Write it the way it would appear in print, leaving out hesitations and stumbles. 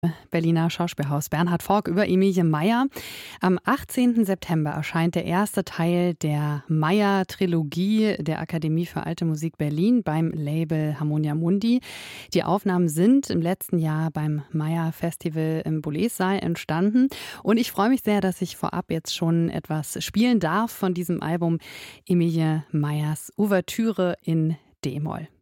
Berliner Schauspielhaus Bernhard Forck über Emilie Meyer. Am 18. September erscheint der erste Teil der Meyer-Trilogie der Akademie für Alte Musik Berlin beim Label Harmonia Mundi. Die Aufnahmen sind im letzten Jahr beim Meyer-Festival im Boulez-Saal entstanden. Und ich freue mich sehr, dass ich vorab jetzt schon etwas spielen darf von diesem Album Emilie Meyers Ouvertüre in D-Moll.